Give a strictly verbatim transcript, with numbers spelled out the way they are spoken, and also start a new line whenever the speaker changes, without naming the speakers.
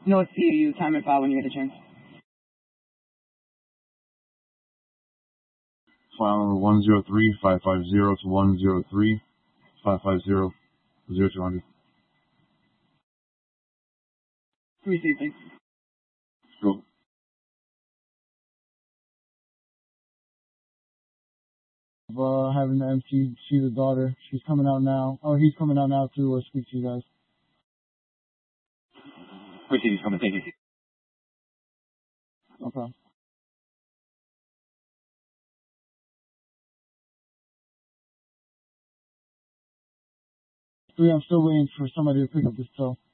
North C U, time and file when you get a chance.
File one zero three five five zero to one zero three five five zero zero two hundred.
Received, thanks.
Cool.
Uh, having the M T see the daughter. She's coming out now. Oh, he's coming out now to uh, speak to you guys.
Received, he's coming, thank you.
Okay. Three, I'm still waiting for somebody to pick up this cell.